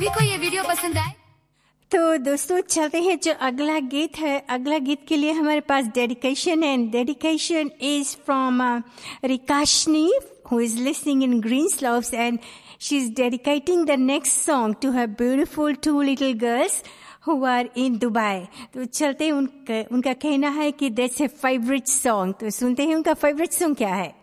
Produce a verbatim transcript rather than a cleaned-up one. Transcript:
सभी को ये वीडियो पसंद आए तो दोस्तों चलते हैं जो अगला गीत है। अगला गीत के लिए हमारे पास डेडिकेशन है। Dedication is from रिकाशनी who is listening in Greenslopes, and she's dedicating the next song to her beautiful two little girls who are in Dubai. तो चलते हैं उनका उनका कहना है कि that's a favorite song. तो सुनते हैं उनका favorite song क्या है।